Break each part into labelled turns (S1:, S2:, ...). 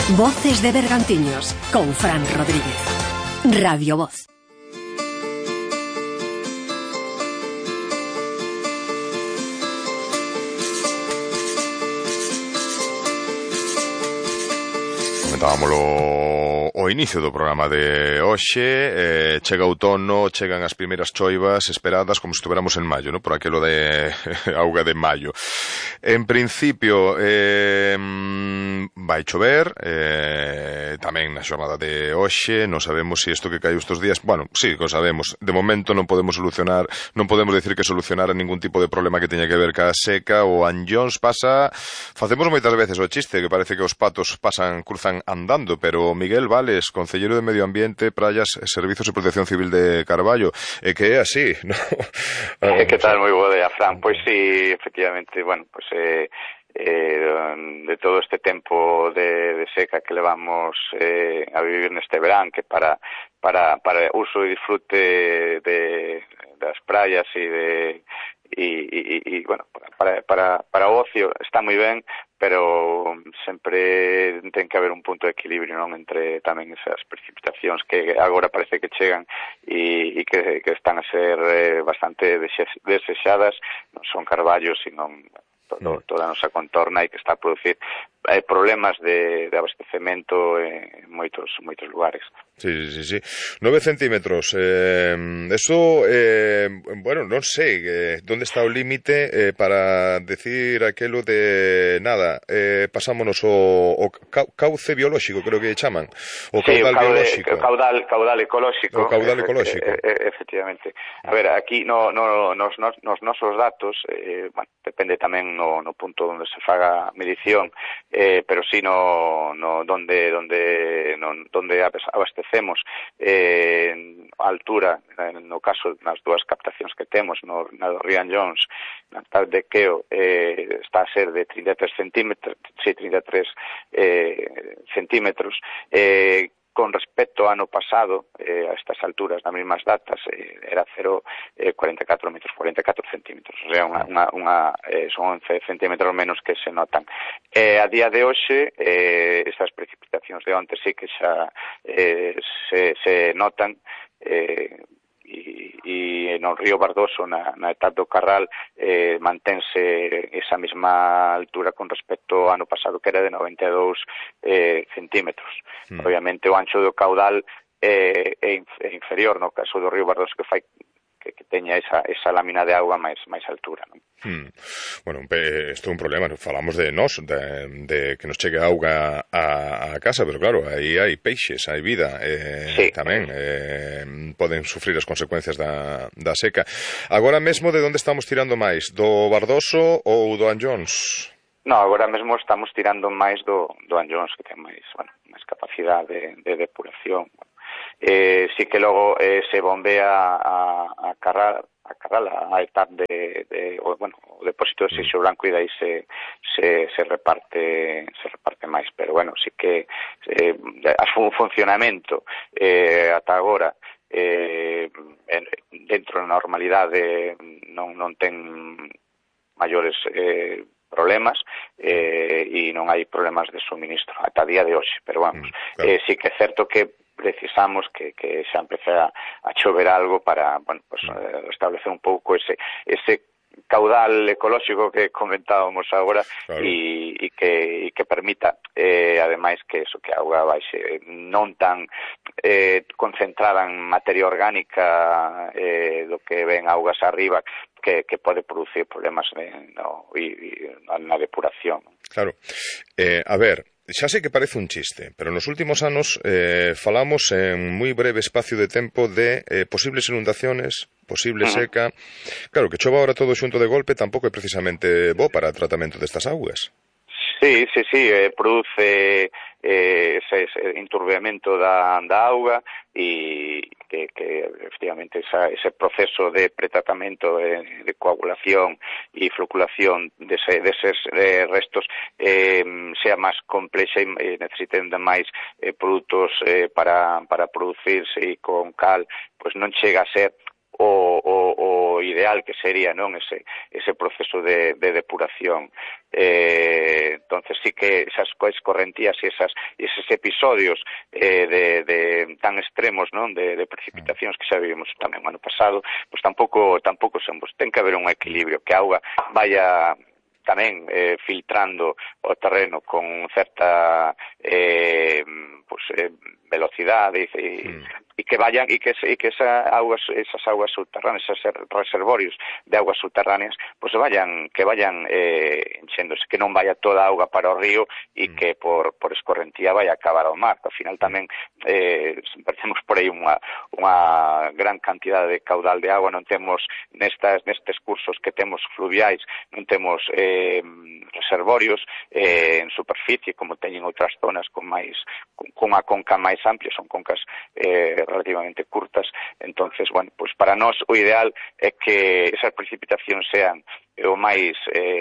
S1: Voces de Bergantiños con Fran Rodríguez. Radio Voz.
S2: Comentábamolo o inicio do programa de hoxe. Chega o outono, chegan as primeiras choivas esperadas como se estuveramos en maio, ¿no? Por aquilo de auga de maio. En principio vai chover, tamén na xornada de hoxe. Non sabemos se isto que caeu estes días, bueno, sí, que o sabemos. De momento non podemos solucionar, non podemos decir que solucionara ningún tipo de problema que teña que ver ca seca. O Anllóns pasa, facemos moitas veces o chiste que parece que os patos cruzan andando, pero Miguel Vales, concelleiro de Medio Ambiente, Praias, Servizos e Protección Civil de Carballo, é que é así, ¿no?
S3: Que tal, moi boa idea, Fran. Pois sí, efectivamente, bueno, pues de todo este tempo de seca que levamos a vivir neste verán, que para uso e disfrute das praias e bueno, para o ocio está moi ben, pero sempre ten que haber un punto de equilibrio, non, entre tamén esas precipitacións que agora parece que chegan e que están a ser bastante desexadas, non son Carballo, sino toda a nosa contorna, e que está a producir problemas de abastecemento en moitos lugares.
S2: Sí. 9 centímetros. Eso, bueno, non sei onde está o límite para decir aquelo de nada, pasámonos o cauce biolóxico, creo que chaman. O caudal biolóxico.
S3: Caudal ecolóxico.
S2: O caudal ecolóxico.
S3: Efectivamente. A ver, aquí nos nosos datos, bueno, depende tamén no punto onde se faga medición, pero sí donde abastecemos a altura, no caso nas dúas captacións que temos, na do Río Anllóns, na tal de Queo, está a ser de 33 centímetros, con respecto ao ano pasado, a estas alturas, nas mesmas datas, era 0,44 centímetros, o sea, son 11 centímetros menos que se notan. A día de hoxe, estas precipitacións de onte sí que xa se notan, e no río Bardoso, na etapa do Carral, mantense esa mesma altura con respecto ao ano pasado, que era de 92 centímetros. Obviamente o ancho do caudal é inferior no caso do río Bardoso, que fai que teña esa lámina de auga máis altura, non?
S2: Bueno, isto é un problema. Falamos de que nos chegue auga a casa, pero claro, aí hai peixes, hai vida, sí. Tamén poden sufrir as consecuencias da seca. Agora mesmo, de onde estamos tirando máis? Do Bardoso ou do Anllóns?
S3: No, agora mesmo estamos tirando máis do Anllóns, que ten máis capacidade de depuración. Sí que logo se bombea a Carral, a etapa o depósito de Seixo Branco, e dai se reparte máis, pero bueno, sí que o funcionamento ata agora dentro da normalidade non ten maiores problemas, e non hai problemas de suministro ata día de hoxe, pero vamos, claro. Sí que é certo que precisamos que xa empece a chover algo para, bueno, pues, establecer un pouco ese caudal ecolóxico que comentábamos agora, claro. e que permita, ademais, que a auga baixe non tan concentrada en materia orgánica do que ven augas arriba, que pode producir problemas na depuración.
S2: Claro. A ver, xa sei que parece un chiste, pero nos últimos anos falamos en moi breve espacio de tempo de posibles inundaciones, posible seca. Claro, que chova ahora todo xunto de golpe tampouco é precisamente bo para o tratamento destas augas.
S3: Sí, produce ese enturbiamento da auga, e que efectivamente ese proceso de pretratamento, de coagulación e floculación deses restos sea máis complexa e necesiten de máis produtos para producirse, e con cal pois non chega a ser o o ideal que sería, non, ese proceso de depuración. Entonces sí que esas escorrentías e eses episodios tan extremos, non, de precipitacións que xa vivimos tamén o ano pasado, pois tampouco son, pois ten que haber un equilibrio, que a auga vaya tamén filtrando o terreno con certa velocidade e que vayan esas augas subterráneas, esos reservorios de augas subterráneas, pues que vayan enchéndose, que non vaya toda a auga para o río e que por escorrentía vaya a acabar ao mar. Ao final tamén perdemos por aí unha gran cantidade de caudal de agua, non temos nestes cursos que temos fluviais, non temos reservorios en superficie como teñen outras zonas con unha conca máis amplia, son concas relativamente curtas. Entonces, bueno, pues para nós o ideal é que esas precipitacións sean o máis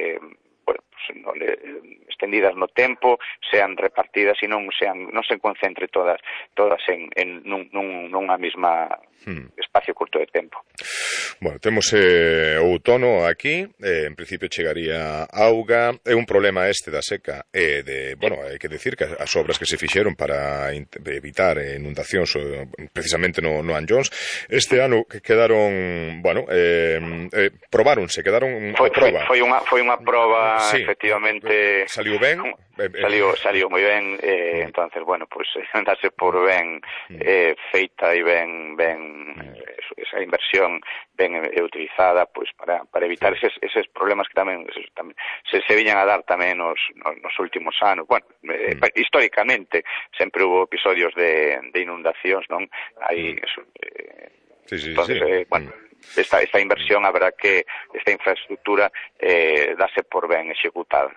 S3: extendidas no tempo, sean repartidas e non se concentre todas en nunha mesma espacio curto de tempo.
S2: Bueno, temos outono aquí, en principio chegaría auga, é un problema da seca, hai que decir que as obras que se fixeron para evitar inundacións precisamente no Anllóns, este ano que quedaron, probáronse, quedaron a proba.
S3: Foi unha proba,
S2: sí,
S3: efectivamente.
S2: Saliu ben?
S3: Saliu moi ben, entonces, bueno, pues dase por ben feita e ben esa inversión ben utilizada, pues para evitar eses problemas que tamén se viñan a dar tamén nos últimos anos. Bueno, históricamente sempre hubo episodios de inundacións, non? Aí entonces, bueno, esta inversión habrá que esta infraestructura dase por ben executada.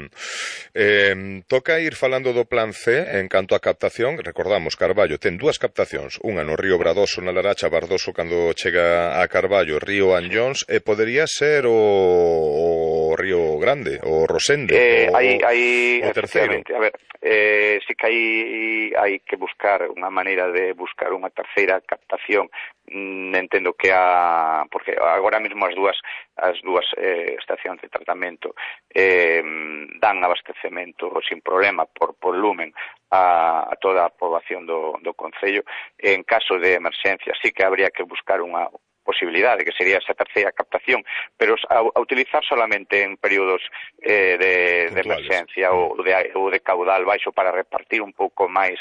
S2: Toca ir falando do plan C en canto a captación. Recordamos, Carballo ten dúas captacións, unha no río Bradoso na Laracha, Bardoso cando chega a Carballo, río Anllóns, e podería ser o río Grande, o Rosende, o terceiro.
S3: A ver, sí que hai que buscar unha maneira de buscar unha terceira captación. Entendo que porque agora mesmo as dúas estacións de tratamento dan abastecemento sin problema por lumen a toda a poboación do concello. En caso de emerxencia sí que habría que buscar unha posibilidade, que sería esa terceira captación, pero a utilizar solamente en períodos de emerxencia ou de caudal baixo para repartir un pouco máis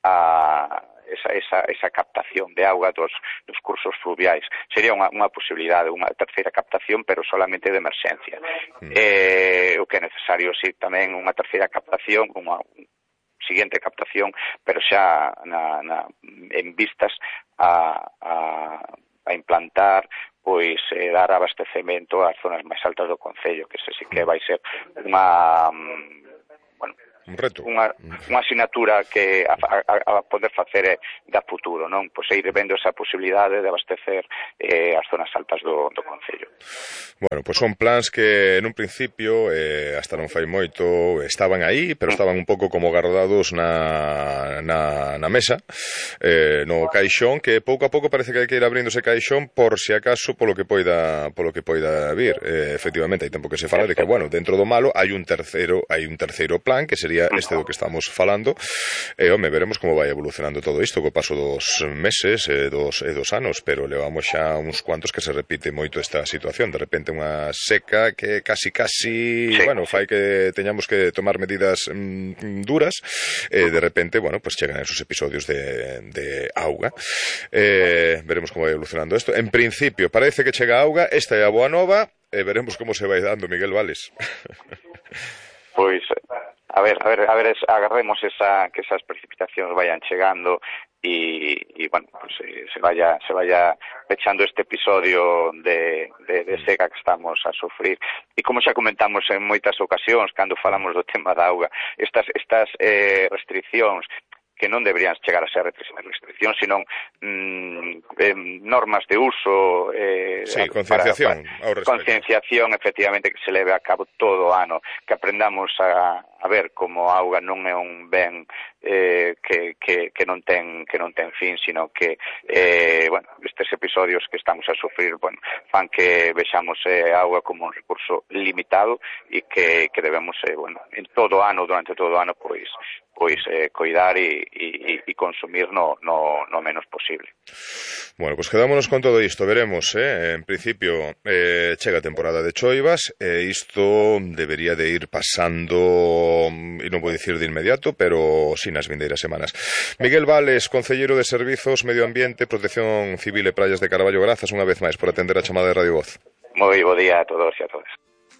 S3: esa captación de auga dos cursos fluviais. Sería unha posibilidade, unha terceira captación, pero solamente de emerxencia. O que é necesario, sí, tamén unha terceira captación, unha siguiente captación, pero xa en vistas a implantar, pois dar abastecemento ás zonas máis altas do concello, que ese sí que vai ser
S2: un reto,
S3: unha asignatura que a poder facer da futuro, non? Pois ir vendo esa posibilidade de abastecer as zonas altas do concello.
S2: Bueno, pois son plans que en un principio hasta non fai moito estaban aí, pero estaban un pouco como guardados na mesa, no caixón, que pouco a pouco parece que hai que ir abrindo ese caixón por si acaso polo que poida vir. Efectivamente, hai tempo que se fala de que, bueno, dentro do malo hai un terceiro plan, que sería este do que estamos falando, veremos como vai evolucionando todo isto co paso dos meses e dos anos, pero levamos xa uns cuantos que se repite moito esta situación, de repente unha seca que casi fai que teñamos que tomar medidas duras, de repente, pues chegan esos episodios de auga. Veremos como vai evolucionando isto. En principio, parece que chega auga, esta é a boa nova, e veremos como se vai dando, Miguel Vales.
S3: Pois a ver, agarremos que esas precipitacións vayan chegando e bueno, pues, se vaya pechando este episodio de seca que estamos a sufrir. E como xa comentamos en moitas ocasións cando falamos do tema da auga, estas restriccións non deberían chegar a ser restriccións, senón normas de uso,
S2: concienciación,
S3: concienciación, efectivamente, que se leve a cabo todo o ano, que aprendamos a ver como a auga non é un ben que non ten fin, sino que estes episodios que estamos a sufrir, fan que vexamos a auga como un recurso limitado e que debemos, en todo o ano, durante todo o ano, pois coidar e consumir no menos posible.
S2: Bueno, pues quedámonos con todo isto, veremos, en principio chega a temporada de choivas, isto debería de ir pasando, e non vou dicir de inmediato, pero sí nas vindeiras semanas. Miguel Vales, concelleiro de Servizos, Medio Ambiente, Protección Civil e Praias de Carballo, grazas unha vez máis por atender a chamada de Radio Voz.
S3: Moi bo día a todos e a todas.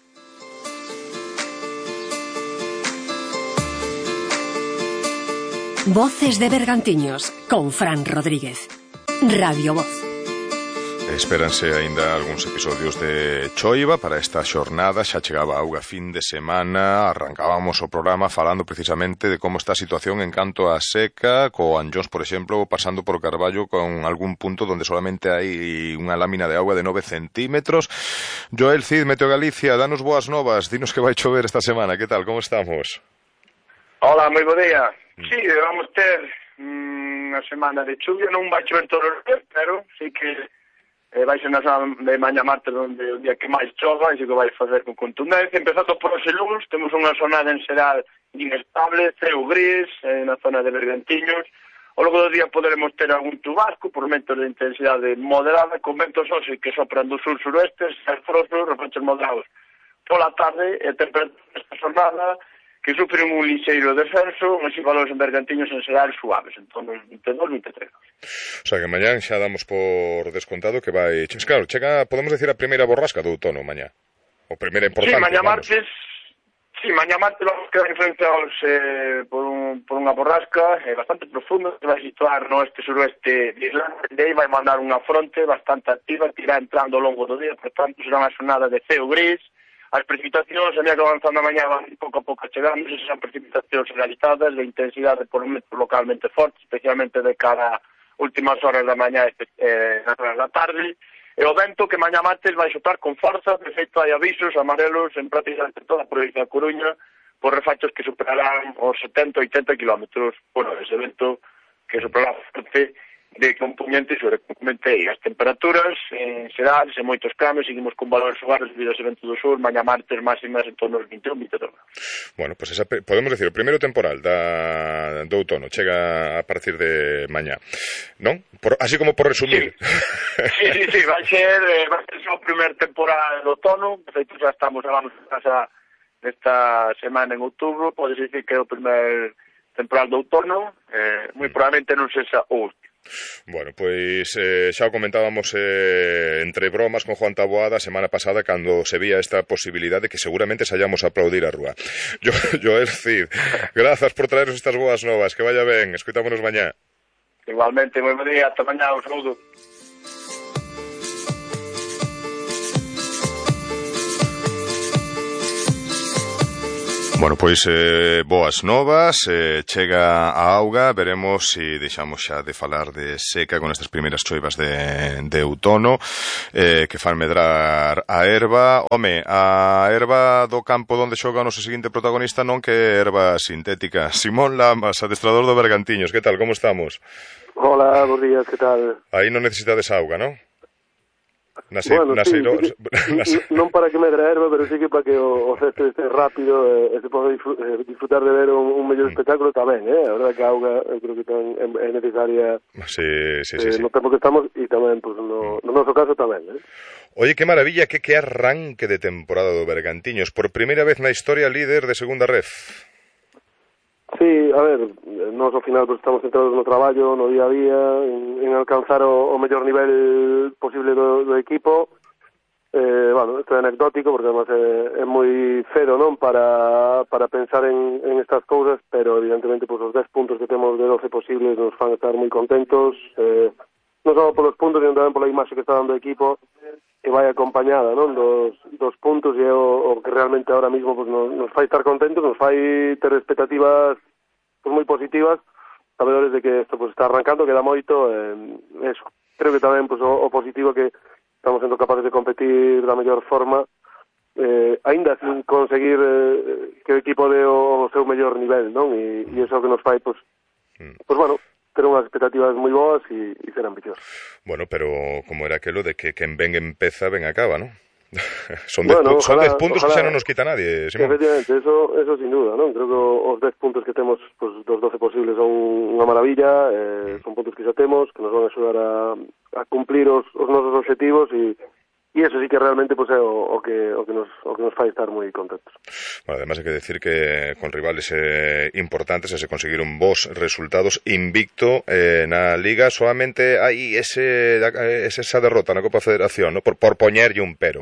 S1: Voces de Bergantiños con Fran Rodríguez. Radio Voz.
S2: Espéranse aínda algúns episodios de choiva para esta xornada. Xa chegaba a auga fin de semana. Arrancábamos o programa falando precisamente de como está a situación en canto a seca, co Anllóns, por exemplo, pasando por Carballo con algún punto donde solamente hai unha lámina de auga de 9 centímetros. Joel Cid, Meteo Galicia, danos boas novas. Dinos que vai chover esta semana. Que tal? Como estamos?
S4: Hola, moi bo día. Sí, vamos ter unha semana de chuvia, non vai chover todos os días, pero sí que vai ser na semana de maña martes onde o día que máis chova, e sí que vai facer con contundencia. Empezando por os luns, temos unha xornada en xeral inestable, ceo gris, na zona de Bergantiños. Ao longo do día poderemos ter algún chubasco por ventos de intensidade moderada, con ventos hoxe que sopran do sur-suroeste, frosos, refachos moderados. Pola tarde, a temperatura desta xornada que sufren un lixeiro descenso, mas e valores en Bergantiños en xeral suaves, en torno aos 22-23.
S2: O sea que mañán xa damos por descontado que vai... Claro, chega, podemos decir, a primeira borrasca do outono mañá. O primeira importante,
S4: sí, mañá martes vamos quedar influenciados por unha borrasca bastante profunda que vai situar no este-suroeste de Irlanda, e aí vai mandar unha fronte bastante activa que irá entrando ao longo do día, por tanto será unha xornada de ceo gris. As precipitacións, a medida que avanzando a mañá, van pouco a pouco chegando, se son precipitacións realizadas de intensidade por momentos localmente fortes, especialmente de cara a últimas horas da mañá e nas horas da tarde, e o vento que mañá martes vai soprar con forza. De feito, hai avisos amarelos en prácticamente toda a provincia da Coruña por refachos que superarán os 70-80 kilómetros. Bueno, ese vento que soprará forte de componente sobre componente e as temperaturas en xeral, en moitos cambios, seguimos con valores hogares debido a ese vento do sur, mañá martes máximas en torno aos 21-22.
S2: Bueno, pues podemos decir, o primeiro temporal do outono chega a partir de mañá, non? Así como por resumir.
S4: Sí, vai ser o primer temporal do outono. De feito, xa vamos a casa nesta semana en outubro, podes dicir que é o primer temporal do outono, moi probablemente non sexa o último.
S2: Bueno, pois xa o comentábamos entre bromas con Juan Taboada a semana pasada cando se vía esta posibilidade que seguramente sallamos a aplaudir a rúa. Joel Cid, grazas por traeros estas boas novas, que vaya ben, escoitámonos mañá.
S4: Igualmente, moi bo día, ata mañá, un saúdo.
S2: Bueno, pois boas novas, chega a auga, veremos se deixamos xa de falar de seca con estas primeiras choivas de outono, que fan medrar a herba. Home, a herba do campo onde xoga o noso seguinte protagonista non que é herba sintética. Simón Lamas, adestrador do Bergantiños, que tal, como estamos?
S5: Hola, bons días, que tal?
S2: Aí non necesitades auga, non?
S5: Non para que medre a erva, pero sí que para que o césped este rápido e se pode disfrutar de ver un mellor espectáculo tamén, a verdade que a auga eu creo que tamén é necesaria no tempo que estamos e tamén pues, no noso caso tamén.
S2: Oye, que maravilla, que arranque de temporada do Bergantiños, por primeira vez na historia líder de segunda ref.
S5: Sí, a ver, nós ao final pues, estamos centrados no traballo, no día a día, en alcanzar o mellor nivel posible do equipo. Bueno, isto é anecdótico porque además é moi cedo, non, para pensar en estas cousas, pero evidentemente pues, os 10 puntos que temos de 12 posibles nos fan estar moi contentos, non só polos puntos, sino tamén pola imaxe que está dando o equipo, que vai acompañada, non, dos puntos, e é o que realmente ahora mismo pues, nos fai estar contentos, nos fai ter expectativas pues, moi positivas, sabedores de que isto pues está arrancando, queda moito, eso. Creo que tamén pues, o positivo que estamos sendo capaces de competir da mellor forma, aínda sin conseguir que o equipo dé o seu mellor nivel, non? E iso que nos fai, pues bueno, ter unhas expectativas moi boas e ser ambiciosos.
S2: Bueno, pero como era aquelo de que quen ven empeza, ben acaba, non? Son 10 puntos que xa non nos quita nadie, Simón.
S5: Efectivamente, eso sin duda, non? Creo que os 10 puntos que temos pues, dos 12 posibles son unha maravilla, son puntos que xa temos, que nos van a axudar a cumplir os nosos obxectivos e eso sí que realmente pues, é o que nos fai estar moi contentos.
S2: Bueno, además hai que decir que con rivales importantes se conseguiron bons resultados invicto na Liga, solamente hai esa derrota na Copa Federación, ¿no? por poñerlle un pero.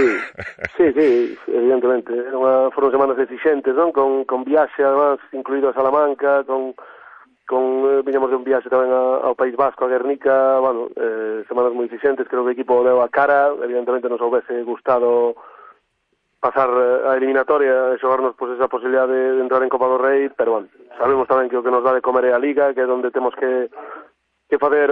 S5: Sí, evidentemente. Foron semanas exixentes, non? Con viaxe, además, incluído a Salamanca, viñamos de un viaxe tamén ao País Vasco, a Guernica, bueno, semanas moi exixentes, creo que o equipo deu a cara, evidentemente nos houbese gustado pasar a eliminatoria e xogarnos pues, esa posibilidad de entrar en Copa do Rei, pero bueno, sabemos tamén que o que nos dá de comer é a Liga, que é onde temos que facer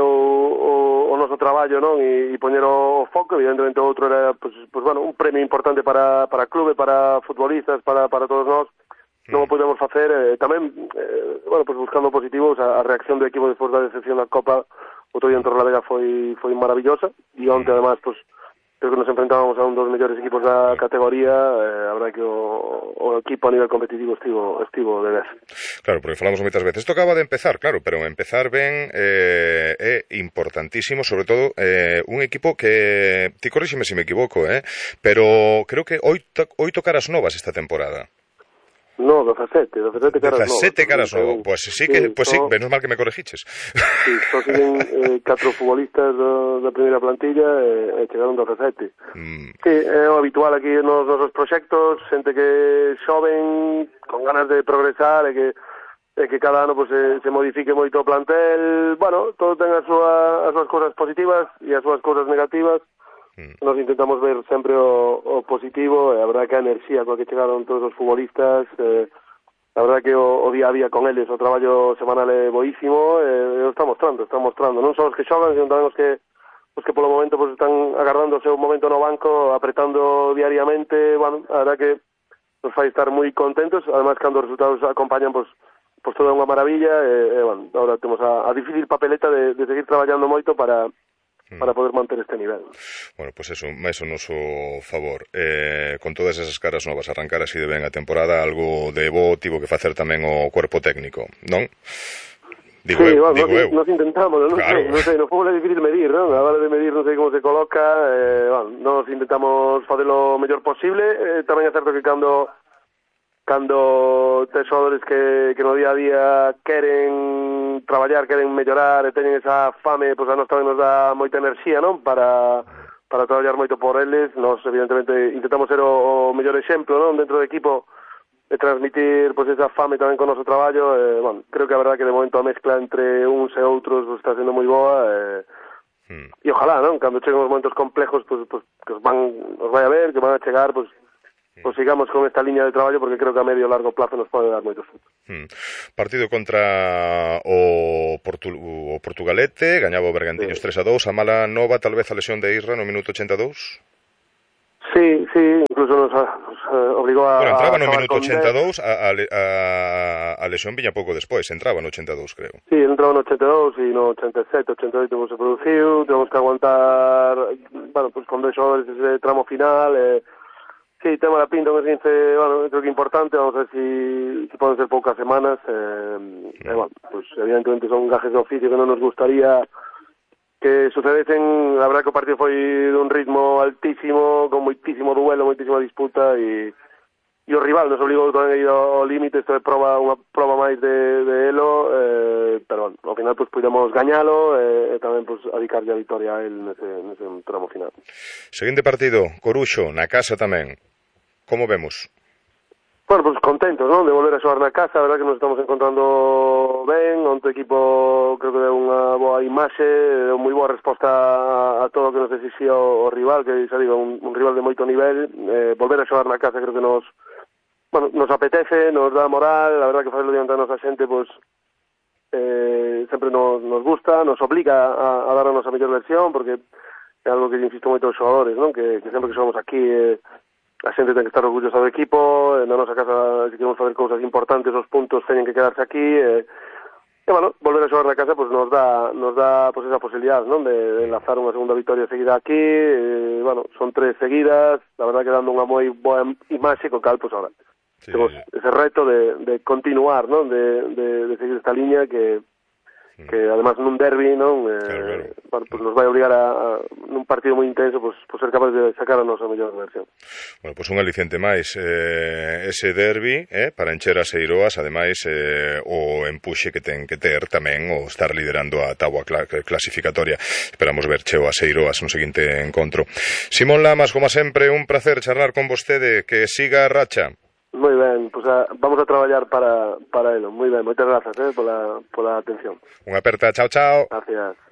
S5: o noso traballo, non? E poñer o foco, evidentemente o outro era pues bueno, un premio importante para clube, para futbolistas, para todos nós. Non o podemos facer, tamén, bueno, pues buscando positivos, a reacción do equipo despois da decepción da Copa, outro día en Torrelavega foi maravillosa, e onte, además, pues, creo que nos enfrentábamos a un dos mellores equipos da categoría, a verdade que o equipo a nivel competitivo estivo de vez.
S2: Claro, porque falamos moitas veces, isto acaba de empezar, claro, pero empezar ben é importantísimo, sobre todo un equipo que, ti corríxeme se me equivoco, pero creo que 8 caras novas esta temporada.
S5: No, 17 caras novas.
S2: 17 caras novas, pues sí, menos mal que me corregiches.
S5: Sí, só siguen 4 futbolistas da primeira plantilla e chegaron 17. Sí, é o habitual aquí nos nosos proxectos, xente que xoven, con ganas de progresar e que cada ano pues, se modifique moito o plantel. Bueno, todo ten as súas cousas positivas e as súas cousas negativas. Nos intentamos ver sempre o positivo, e a verdade que a enerxía coa que chegaron todos os futbolistas, a verdade que o día a día con eles, o traballo semanal é boísimo, e o está mostrando, non só os que xogan, sino tamén os que polo momento pues, están agardando o seu momento no banco, apretando diariamente. Bueno, a verdade que nos fai estar moi contentos, además cando os resultados acompañan, pues toda unha maravilla, e bueno, agora temos a difícil papeleta de seguir traballando moito para poder manter este nivel.
S2: Bueno, pues eso, máis o noso favor. Con todas esas caras novas, arrancar así de ben a temporada, algo de bo tivo que facer tamén o cuerpo técnico, non? Digo eu.
S5: Nos intentamos,
S2: claro.
S5: non sei, no fútbol é difícil medir, non? A hora de medir non sei como se coloca, bueno, nos intentamos facer o mellor posible, tamén é certo que cando tes xogadores que no día a día queren traballar, queren mellorar e teñen esa fame, pois a nós tamén nos dá moita enerxía, non? Para traballar moito por eles. Nos evidentemente intentamos ser o mellor exemplo, non? Dentro do equipo, de transmitir pois esa fame tamén con o noso traballo. Bueno, creo que a verdade que de momento a mezcla entre uns e outros está sendo moi boa, e ojalá, non? Cando cheguen os momentos complejos, pois que os vai a ver, que van a chegar, pois sigamos con esta liña de traballo, porque creo que a medio e largo plazo nos pode dar moitos frutos.
S2: Partido contra o Portugalete, gañaba o Bergantiños 3-2, a mala nova tal vez a lesión de Isra no minuto 82.
S5: Sí, incluso nos obligou a...
S2: Bueno, entraba no minuto 82, a lesión viña pouco despois, entraba no 82, creo.
S5: Sí, entraba no 82 e no 87, 88 se produciu, temos que aguantar, bueno, pues con 2 xogadores ese tramo final, sí, tema da pinta un esguince, bueno, creo que importante, vamos a ver si poden ser poucas semanas, bueno, pues evidentemente son gajes de oficio que non nos gustaría que sucedesen. A verdade que o partido foi dun ritmo altísimo, con moitísimo duelo, moitísima disputa, e o rival nos obligou tamén a ir ao límite. Isto é unha prova máis de elo, pero bueno, ao final pues pudemos gañalo e tamén pues adicarlle a victoria a él nese tramo final.
S2: Seguinte partido, Coruxo, na casa tamén. Como vemos?
S5: Bueno, pues contentos, non? De volver a xogar na casa, a verdade que nos estamos encontrando ben, onde o equipo creo que deu unha boa imaxe, deu moi boa resposta a todo o que nos exixía o rival, que xa digo, un rival de moito nivel. Volver a xogar na casa creo que nos apetece, nos dá moral, a verdade que facelo diante da nosa xente, pues sempre nos gusta, nos obliga a dar a nosa mellor versión, porque é algo que insisto moito aos xogadores, non? Que sempre que xogamos aquí a xente ten que estar orgullosa do equipo, na nosa casa se queremos fazer cousas importantes, os puntos teñen que quedarse aquí, e bueno, volver a xogar na casa pues nos dá pues esa posibilidad, non? De enlazar unha segunda victoria seguida aquí, bueno, son 3 seguidas, la verdad que dando unha moi boa imaxe, co cal, pues ahora temos ese reto de continuar, non? De seguir esta liña que además nun derbi, non?
S2: Claro.
S5: Bueno, pues nos vai obrigar a nun partido moi intenso, pues ser capaz de sacar a nosa mellor versión.
S2: Bueno, pues un aliciente máis, ese derbi, para encher as Eiroas, ademais o empuxe que ten que ter tamén o estar liderando a táboa clasificatoria. Esperamos ver cheo as Eiroas no seguinte encontro. Simón Lamas, como sempre, un placer charlar con vostede, que siga a racha.
S5: Moi ben, pues vamos a traballar para elo. Moi ben, moitas grazas pola atención.
S2: Unha aperta, chao, chao.
S5: Gracias.